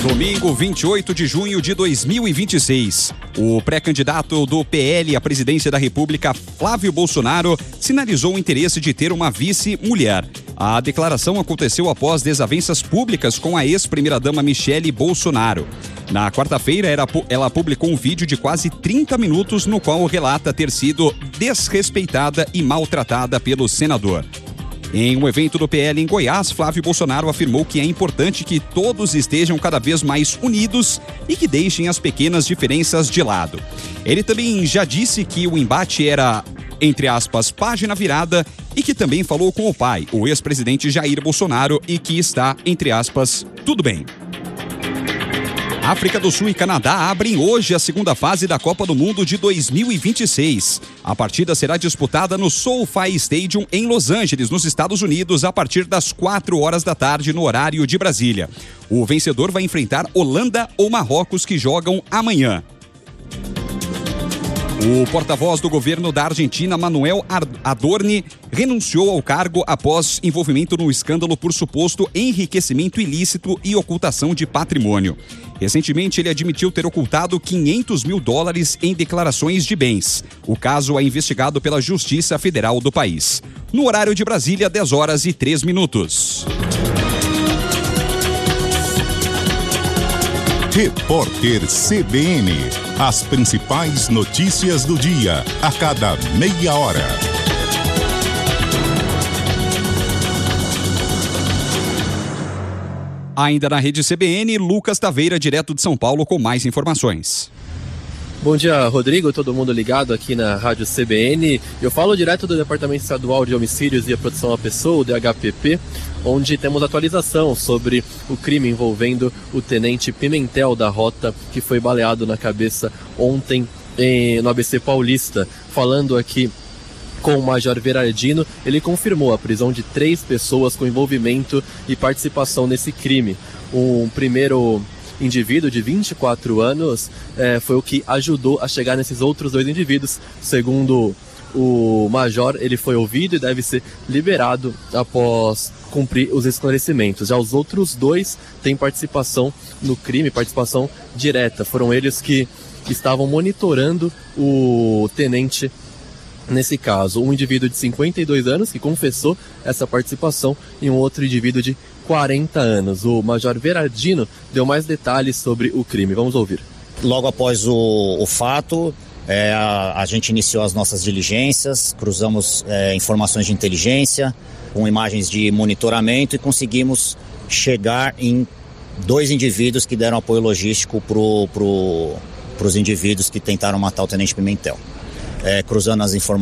Domingo, 28 de junho de 2026. O pré-candidato do PL à presidência da República, Flávio Bolsonaro, sinalizou o interesse de ter uma vice-mulher. A declaração aconteceu após desavenças públicas com a ex-primeira-dama Michele Bolsonaro. Na quarta-feira, ela publicou um vídeo de quase 30 minutos no qual relata ter sido desrespeitada e maltratada pelo senador. Em um evento do PL em Goiás, Flávio Bolsonaro afirmou que é importante que todos estejam cada vez mais unidos e que deixem as pequenas diferenças de lado. Ele também já disse que o embate era, entre aspas, página virada e que também falou com o pai, o ex-presidente Jair Bolsonaro, e que está, entre aspas, tudo bem. África do Sul e Canadá abrem hoje a segunda fase da Copa do Mundo de 2026. A partida será disputada no SoFi Stadium em Los Angeles, nos Estados Unidos, a partir das 4 horas da tarde no horário de Brasília. O vencedor vai enfrentar Holanda ou Marrocos, que jogam amanhã. O porta-voz do governo da Argentina, Manuel Adorni, renunciou ao cargo após envolvimento no escândalo por suposto enriquecimento ilícito e ocultação de patrimônio. Recentemente, ele admitiu ter ocultado $500 mil em declarações de bens. O caso é investigado pela Justiça Federal do país. No horário de Brasília, 10h03. Repórter CBN. As principais notícias do dia, a cada meia hora. Ainda na rede CBN, Lucas Taveira, direto de São Paulo, com mais informações. Bom dia, Rodrigo, todo mundo ligado aqui na Rádio CBN. Eu falo direto do Departamento Estadual de Homicídios e a Proteção à Pessoa, o DHPP, onde temos atualização sobre o crime envolvendo o tenente Pimentel da Rota, que foi baleado na cabeça ontem no ABC Paulista. Falando aqui com o Major Verardino, ele confirmou a prisão de 3 pessoas com envolvimento e participação nesse crime. Um primeiro indivíduo de 24 anos foi o que ajudou a chegar nesses outros 2 indivíduos. Segundo o Major, ele foi ouvido e deve ser liberado após cumprir os esclarecimentos. Já os outros 2 têm participação no crime, participação direta. Foram eles que estavam monitorando o tenente nesse caso. Um indivíduo de 52 anos que confessou essa participação e um outro indivíduo de 40 anos. O Major Verardino deu mais detalhes sobre o crime. Vamos ouvir. Logo após o fato, a gente iniciou as nossas diligências, cruzamos informações de inteligência com imagens de monitoramento e conseguimos chegar em 2 indivíduos que deram apoio logístico para os indivíduos que tentaram matar o tenente Pimentel. Cruzando as informações